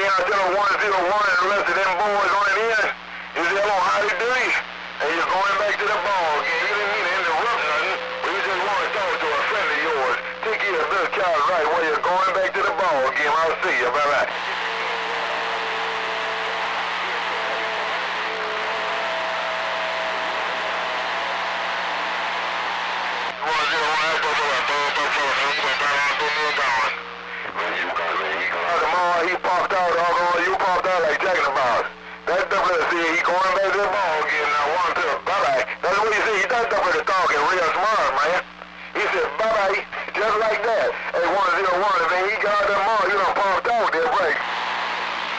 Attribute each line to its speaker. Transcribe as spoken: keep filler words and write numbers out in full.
Speaker 1: I tell one zero one and the rest of them boys on it in, is they're on high duty, and you're going back to the ball game. You didn't mean to interrupt nothing, but you just want to talk to a friend of yours. Take care of this child right while you're going back to the ball game. I'll see you. Bye-bye. Tomorrow he popped out, although you popped out like Jack in the Box. That definitely see he going back to the ball game now. One, two, bye-bye. That's what he said. He that definitely talking real smart, man. He said bye-bye, just like that. Hey, one zero one, and then he got them all. You done popped out there, break.